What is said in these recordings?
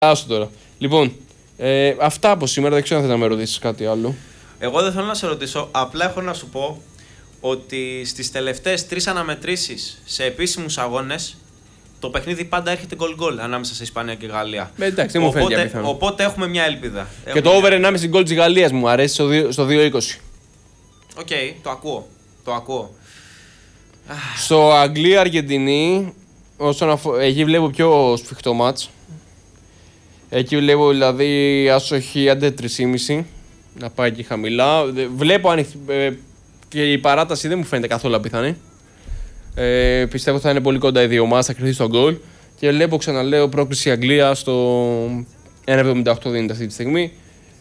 Άστο τώρα. Λοιπόν, αυτά από σήμερα. Δεν ξέρω αν θέλει να με ρωτήσεις κάτι άλλο. Εγώ δεν θέλω να σε ρωτήσω. Απλά έχω να σου πω ότι στις τελευταίες 3 αναμετρήσεις σε επίσημους αγώνες το παιχνίδι πάντα έρχεται γκολ-γκολ ανάμεσα σε Ισπανία και Γαλλία. Εντάξει, δεν μου φαίνεται απίθανο. Οπότε έχουμε μια ελπίδα. Και το over 1,5 γκολ της Γαλλίας μου αρέσει στο 2,20. Οκ, το ακούω. Στο Αγγλία-Αργεντινή, εκεί βλέπω πιο σφιχτό μάτς. Εκεί βλέπω δηλαδή άσοχη άντε 3,5 να πάει εκεί χαμηλά. Βλέπω και η παράταση δεν μου φαίνεται καθόλου απίθανη. Πιστεύω θα είναι πολύ κοντά οι δύο ομάδες, θα κρυφθεί στον γκολ. Και βλέπω, ξαναλέω, πρόκληση Αγγλία στο 1,78 δίνεται αυτή τη στιγμή.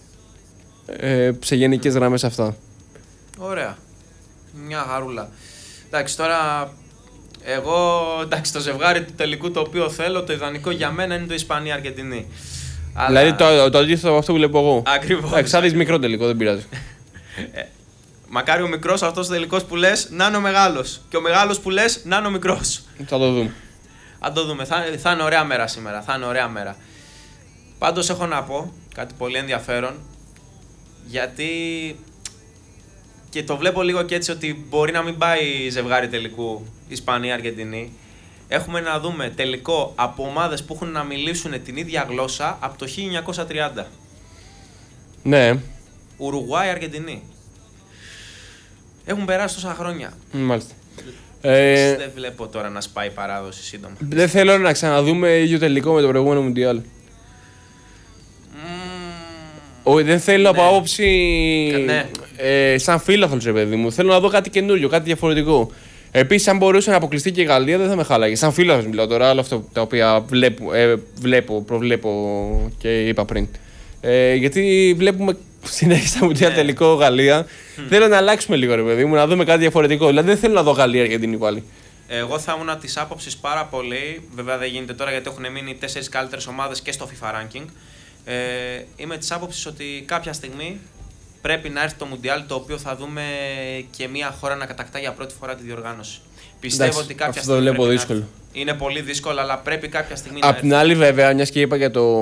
Σε γενικές γραμμές αυτά. Ωραία. Μια χαρούλα. Εντάξει, τώρα εγώ το ζευγάρι του τελικού το οποίο θέλω, το ιδανικό για μένα είναι το Ισπανία-Αργεντινή. Δηλαδή το αντίθετο από αυτό που βλέπω εγώ. Ακριβώς. Εντάξει, θα δεις μικρό τελικό, δεν πειράζει. Μακάρι ο μικρός αυτός ο τελικός που λες να είναι ο μεγάλος. Και ο μεγάλος που λες να είναι ο μικρός. Θα το δούμε. Αν το δούμε. Θα είναι ωραία μέρα σήμερα. Θα είναι ωραία μέρα. Πάντως έχω να πω κάτι πολύ ενδιαφέρον. Γιατί και το βλέπω λίγο και έτσι ότι μπορεί να μην πάει ζευγάρι τελικού Ισπανία-Αργεντινή. Έχουμε να δούμε τελικό από ομάδες που έχουν να μιλήσουν την ίδια γλώσσα από το 1930. Ναι. Ουρουγουάη-Αργεντινή. Έχουν περάσει τόσα χρόνια. Μάλιστα. Δεν βλέπω τώρα να σπάει η παράδοση σύντομα. Δεν θέλω να ξαναδούμε ίδιο τελικό με το προηγούμενο Μουντιάλ. Δεν θέλω από άποψη. Ναι. Σαν φίλαθλος, ρε παιδί μου. Θέλω να δω κάτι καινούριο, κάτι διαφορετικό. Επίσης, αν μπορούσε να αποκλειστεί και η Γαλλία, δεν θα με χάλαγε. Σαν φίλαθλος μιλάω τώρα, όλα αυτά τα οποία προβλέπω και είπα πριν. Γιατί βλέπουμε συνέχεια στα Μουντιάλ τελικό Γαλλία. Θέλω να αλλάξουμε λίγο, ρε παιδί μου, να δούμε κάτι διαφορετικό. Δηλαδή, δεν θέλω να δω Γαλλία για την πάλι. Εγώ θα ήμουν τη άποψη πάρα πολύ. Βέβαια, δεν γίνεται τώρα γιατί έχουν μείνει 4 καλύτερες ομάδες και στο FIFA ranking. Είμαι τη άποψη ότι κάποια στιγμή πρέπει να έρθει το Μουντιάλ, το οποίο θα δούμε και μια χώρα να κατακτά για πρώτη φορά τη διοργάνωση. Πιστεύω ότι κάποια στιγμή. Αυτό το βλέπω δύσκολο. Είναι πολύ δύσκολο, αλλά πρέπει κάποια στιγμή να έρθει. Απ' την άλλη, βέβαια, μια και είπα για το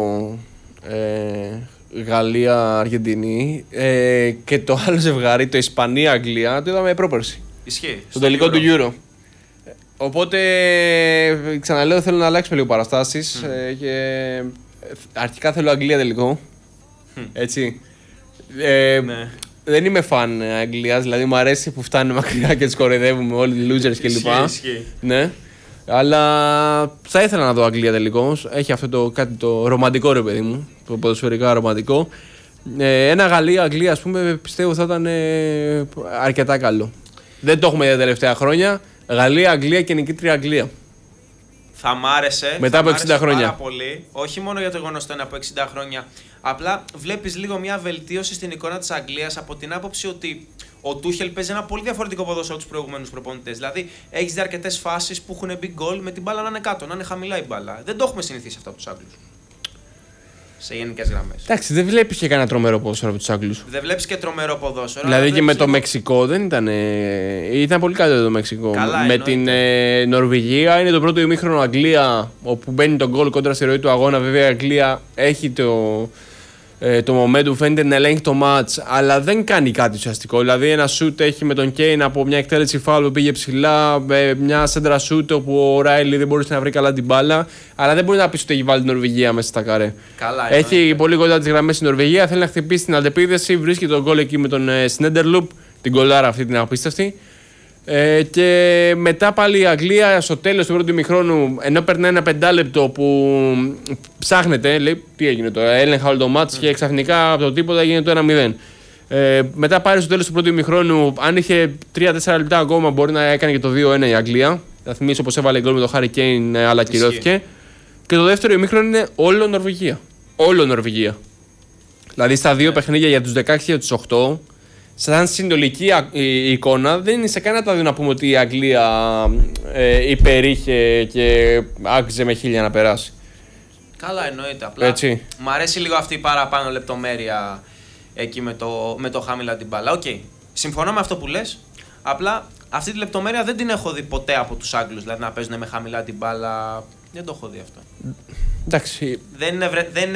Γαλλία-Αργεντινή και το άλλο ζευγάρι, το Ισπανία-Αγγλία, το είδαμε πρόπερση. Ισχύει. Στο τελικό του Euro. Οπότε, ξαναλέω, θέλω να αλλάξουμε λίγο παραστάσεις και αρχικά θέλω Αγγλία τελικό. Έτσι. Ναι. Δεν είμαι φαν Αγγλίας, δηλαδή μου αρέσει που φτάνουν μακριά και τις κοροϊδεύουμε όλοι οι losers κλπ. Ναι. Αλλά θα ήθελα να δω Αγγλία τελικώς. Έχει αυτό κάτι το ρομαντικό, ρε παιδί μου. Το ποδοσφαιρικά ρομαντικό. Ένα Γαλλία-Αγγλία, ας πούμε, πιστεύω θα ήταν αρκετά καλό. Δεν το έχουμε τα τελευταία χρόνια. Γαλλία-Αγγλία και νικήτρια Αγγλία. Θα μ' άρεσε. Μετά από 60 χρόνια. Πάρα πολύ. Όχι μόνο για το γεγονός ότι είναι από 60 χρόνια. Απλά βλέπεις λίγο μια βελτίωση στην εικόνα της Αγγλίας από την άποψη ότι ο Τούχελ παίζει ένα πολύ διαφορετικό ποδόσφαιρο από τους προηγούμενους προπονητές. Δηλαδή, έχεις δει αρκετές φάσεις που έχουν μπει γκολ με την μπάλα να είναι κάτω, να είναι χαμηλά η μπάλα. Δεν το έχουμε συνηθίσει αυτό από τους Άγγλους. Σε γενικές γραμμές. Εντάξει, δεν βλέπεις και κανένα τρομερό ποδόσφαιρο από τους Άγγλους. Δεν βλέπεις και τρομερό ποδόσφαιρο. Δηλαδή και με το Μεξικό δεν ήταν. Ήταν πολύ καλύτερο το Μεξικό. Καλά, με την Νορβηγία είναι το πρώτο ημίχρονο Αγγλία, όπου μπαίνει το γκολ κόντρα στη ροή του αγώνα. Βέβαια η Αγγλία έχει το momentum, φαίνεται να ελέγχει το match, αλλά δεν κάνει κάτι ουσιαστικό. Δηλαδή, ένα shoot έχει με τον Κέιν από μια εκτέλεση φάουλ που πήγε ψηλά, μια σέντρα shoot όπου ο Ράιλι δεν μπορούσε να βρει καλά την μπάλα, αλλά δεν μπορεί να πει ότι έχει βάλει την Νορβηγία μέσα στα καρέ. Καλά, έχει πολύ κοντά τις γραμμές η Νορβηγία, θέλει να χτυπήσει την αντεπίδεση, βρίσκει τον γκολ εκεί με τον Σνέντερλουπ, την γκολάρα αυτή την απίστευτη. Και μετά πάλι η Αγγλία στο τέλος του πρώτου ημιχρόνου, ενώ περνάει ένα 5 λεπτό που ψάχνεται, λέει τι έγινε τώρα, έλεγχα όλο το μάτς και ξαφνικά από το τίποτα έγινε το 1-0. Μετά πάλι στο τέλος του πρώτου ημιχρόνου, αν είχε 3-4 λεπτά ακόμα, μπορεί να έκανε και το 2-1 η Αγγλία. Θα θυμίσω πως έβαλε γκολ με το Harry Kane, αλλά ακυρώθηκε. Και το δεύτερο ημιχρόνο είναι όλο Νορβηγία. Όλο Νορβηγία. Δηλαδή στα δύο παιχνίδια για τους 16 και για τους 8. Σαν συνολική εικόνα, δεν είναι σε κανένα τα δύο να πούμε ότι η Αγγλία υπερήχε και άξιζε με 1000 να περάσει. Καλά, εννοείται. Απλά έτσι. Μ' αρέσει λίγο αυτή η παραπάνω λεπτομέρεια εκεί με το χαμηλά την μπάλα. Οκ. Συμφωνώ με αυτό που λες. Απλά αυτή τη λεπτομέρεια δεν την έχω δει ποτέ από τους Άγγλους. Δηλαδή να παίζουν με χαμηλά την μπάλα. Δεν το έχω δει αυτό. Εντάξει. Δεν είναι